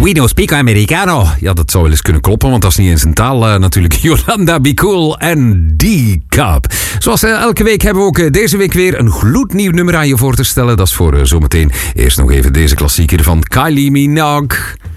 We don't speak Americano. Ja, dat zou wel eens kunnen kloppen, want dat is niet in zijn taal natuurlijk. Yolanda Be Cool en D-Cup. Zoals elke week hebben we ook deze week weer een gloednieuw nummer aan je voor te stellen. Dat is voor zometeen. Eerst nog even deze klassieker van Kylie Minogue.